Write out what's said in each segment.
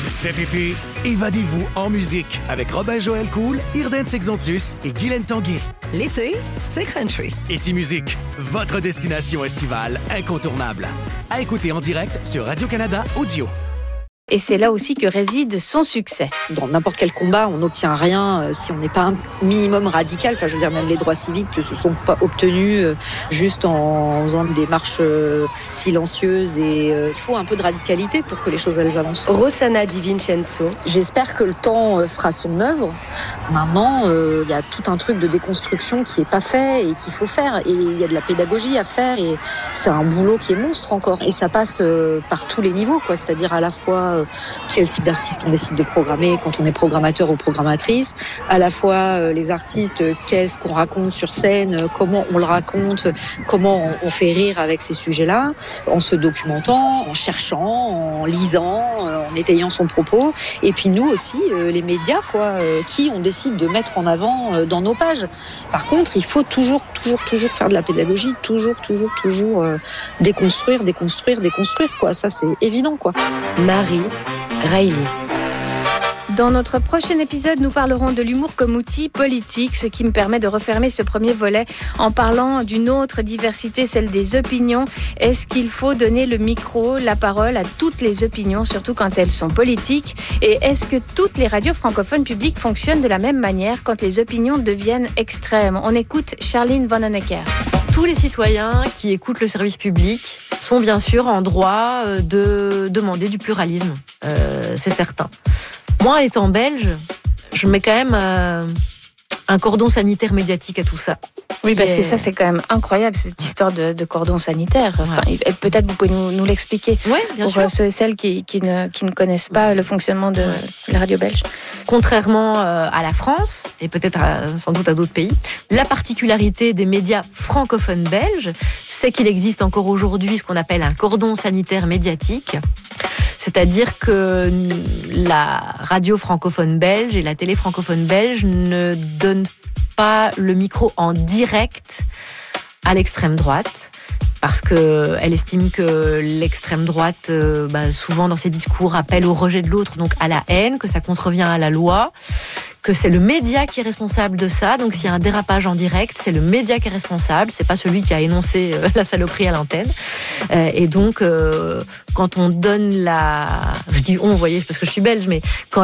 Cet été, évadez-vous en musique avec Robin-Joël Cool, Irden Sexontus et Guylaine Tanguay. L'été, c'est country. Ici Musique, votre destination estivale incontournable. À écouter en direct sur Radio-Canada Audio. Et c'est là aussi que réside son succès. Dans n'importe quel combat, on n'obtient rien si on n'est pas un minimum radical. Enfin, je veux dire, même les droits civiques ne se sont pas obtenus juste en faisant des marches silencieuses. Et il faut un peu de radicalité pour que les choses elles avancent. Rossana Di Vincenzo. J'espère que le temps fera son œuvre. Maintenant, il y a tout un truc de déconstruction qui est pas fait et qu'il faut faire. Et il y a de la pédagogie à faire. Et c'est un boulot qui est monstre encore. Et ça passe par tous les niveaux, quoi. C'est-à-dire à la fois quel type d'artiste on décide de programmer quand on est programmateur ou programmatrice, à la fois les artistes, qu'est-ce qu'on raconte sur scène, comment on le raconte, comment on fait rire avec ces sujets-là, en se documentant, en cherchant, en lisant, en étayant son propos, et puis nous aussi, les médias, quoi, qui on décide de mettre en avant dans nos pages. Par contre, il faut toujours faire de la pédagogie, toujours déconstruire, quoi. Ça, c'est évident, quoi. Marie Reilly. Dans notre prochain épisode, nous parlerons de l'humour comme outil politique, ce qui me permet de refermer ce premier volet en parlant d'une autre diversité, celle des opinions. Est-ce qu'il faut donner le micro, la parole à toutes les opinions, surtout quand elles sont politiques? Et est-ce que toutes les radios francophones publiques fonctionnent de la même manière quand les opinions deviennent extrêmes? On écoute Charline Vanhoenacker. Tous les citoyens qui écoutent le service public sont bien sûr en droit de demander du pluralisme, c'est certain. Moi, étant belge, je mets quand même un cordon sanitaire médiatique à tout ça. Oui, parce que ça, c'est quand même incroyable, cette histoire de cordon sanitaire. Enfin, et peut-être vous pouvez nous l'expliquer. Oui, bien sûr. Pour ceux et celles qui ne connaissent pas le fonctionnement de la radio belge. Contrairement à la France, et peut-être sans doute à d'autres pays, la particularité des médias francophones belges, c'est qu'il existe encore aujourd'hui ce qu'on appelle un cordon sanitaire médiatique. C'est-à-dire que la radio francophone belge et la télé francophone belge ne donnent pas le micro en direct à l'extrême droite, parce qu'elle estime que l'extrême droite, souvent dans ses discours, appelle au rejet de l'autre, donc à la haine, que ça contrevient à la loi, que c'est le média qui est responsable de ça. Donc s'il y a un dérapage en direct, c'est le média qui est responsable, c'est pas celui qui a énoncé la saloperie à l'antenne. Et donc quand on donne je dis on, vous voyez, parce que je suis belge, mais quand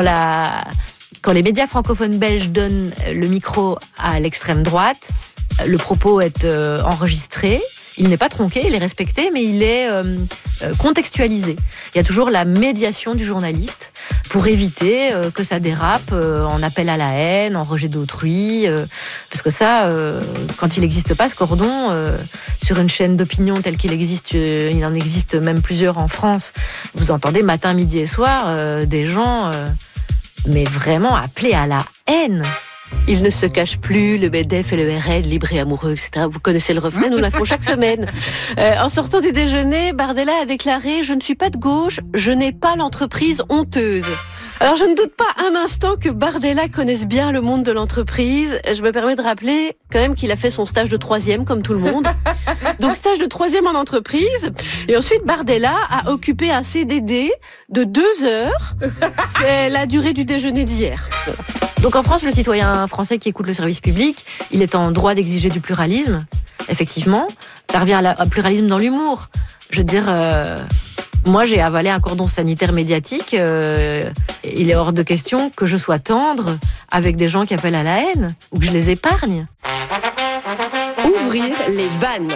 les médias francophones belges donnent le micro à l'extrême droite, le propos est enregistré. Il n'est pas tronqué, il est respecté, mais il est contextualisé. Il y a toujours la médiation du journaliste pour éviter que ça dérape en appel à la haine, en rejet d'autrui. Parce que ça, quand il n'existe pas ce cordon, sur une chaîne d'opinion telle qu'il existe, il en existe même plusieurs en France, vous entendez matin, midi et soir des gens, mais vraiment appelés à la haine. Il ne se cache plus, le MEDEF et le RN, libre et amoureux, etc. Vous connaissez le refrain, nous la font chaque semaine. En sortant du déjeuner, Bardella a déclaré « Je ne suis pas de gauche, je n'ai pas l'entreprise honteuse ». Alors je ne doute pas un instant que Bardella connaisse bien le monde de l'entreprise. Je me permets de rappeler quand même qu'il a fait son stage de 3e comme tout le monde. Donc stage de 3e en entreprise. Et ensuite Bardella a occupé un CDD de 2 heures. C'est la durée du déjeuner d'hier. Voilà. Donc en France, le citoyen français qui écoute le service public, il est en droit d'exiger du pluralisme, effectivement. Ça revient à pluralisme dans l'humour. Je veux dire, moi j'ai avalé un cordon sanitaire médiatique, il est hors de question que je sois tendre avec des gens qui appellent à la haine, ou que je les épargne. Ouvrir les vannes.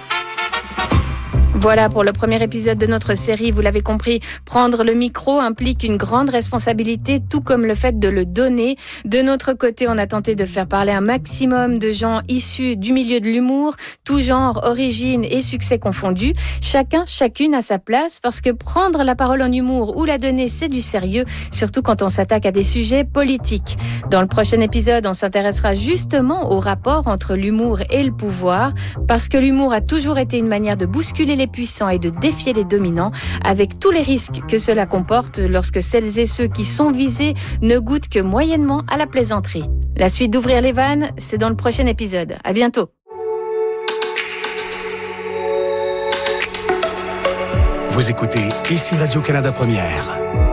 Voilà pour le premier épisode de notre série. Vous l'avez compris, prendre le micro implique une grande responsabilité, tout comme le fait de le donner. De notre côté, on a tenté de faire parler un maximum de gens issus du milieu de l'humour, tout genre, origine et succès confondus. Chacune à sa place, parce que prendre la parole en humour ou la donner, c'est du sérieux, surtout quand on s'attaque à des sujets politiques. Dans le prochain épisode, on s'intéressera justement au rapport entre l'humour et le pouvoir, parce que l'humour a toujours été une manière de bousculer les puissants et de défier les dominants, avec tous les risques que cela comporte lorsque celles et ceux qui sont visés ne goûtent que moyennement à la plaisanterie. La suite d'Ouvrir les vannes, c'est dans le prochain épisode. À bientôt. Vous écoutez ici Radio-Canada Première.